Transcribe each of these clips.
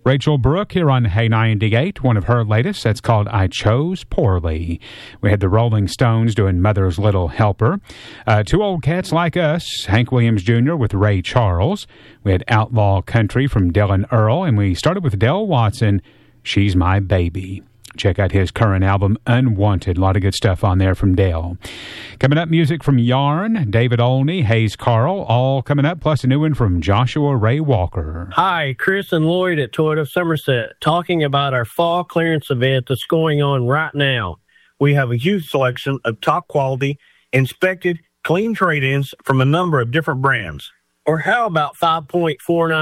Rachel Brooke here on Hey 98, one of her latest. That's called I Chose Poorly. We had the Rolling Stones doing Mother's Little Helper. Two Old Cats Like Us, Hank Williams Jr. with Ray Charles. We had Outlaw Country from Dylan Earl, and we started with Del Watson, She's My Baby. Check out his current album, Unwanted. A lot of good stuff on there from Dale. Coming up, music from Yarn, David Olney, Hayes Carl, all coming up, plus a new one from Joshua Ray Walker. Hi, Chris and Lloyd at Toyota Somerset, talking about our fall clearance event that's going on right now. We have a huge selection of top quality, inspected, clean trade-ins from a number of different brands. Or how about 5.49%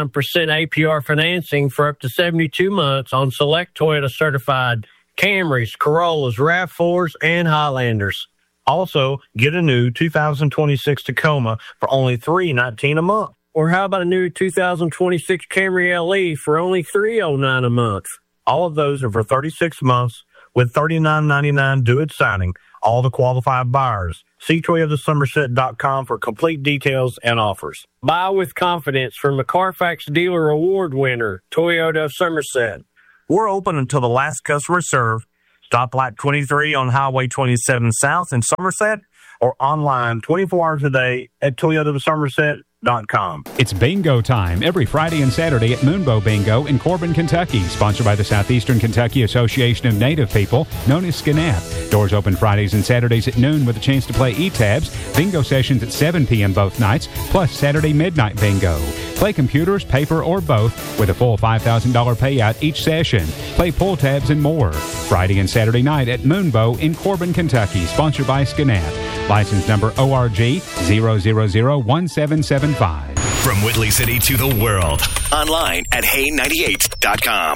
APR financing for up to 72 months on select Toyota certified Camrys, Corollas, RAV4s, and Highlanders. Also, get a new 2026 Tacoma for only $319 a month. Or how about a new 2026 Camry LE for only $309 a month? All of those are for 36 months with $39.99 due at signing. All the qualified buyers. See ToyotaSomerset.com for complete details and offers. Buy with confidence from the Carfax Dealer Award winner, Toyota Somerset. We're open until the last customer served. Stop Lot 23 on Highway 27 South in Somerset or online 24 hours a day at ToyotaSomerset.com. It's bingo time every Friday and Saturday at Moonbow Bingo in Corbin, Kentucky, sponsored by the Southeastern Kentucky Association of Native People, known as SCNAP. Doors open Fridays and Saturdays at noon with a chance to play E-Tabs. Bingo sessions at 7 p.m. both nights, plus Saturday midnight bingo. Play computers, paper, or both with a full $5,000 payout each session. Play pull tabs and more. Friday and Saturday night at Moonbow in Corbin, Kentucky, sponsored by SCNAP. License number ORG 0001775. From Whitley City to the world. Online at hey98.com.